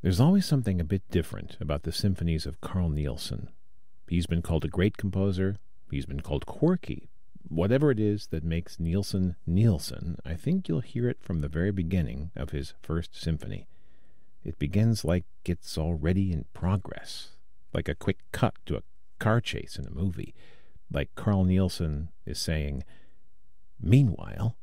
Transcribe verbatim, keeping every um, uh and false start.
There's always something a bit different about the symphonies of Carl Nielsen. He's been called a great composer. He's been called quirky. Whatever it is that makes Nielsen Nielsen, I think you'll hear it from the very beginning of his first symphony. It begins like it's already in progress, like a quick cut to a car chase in a movie, like Carl Nielsen is saying, "Meanwhile,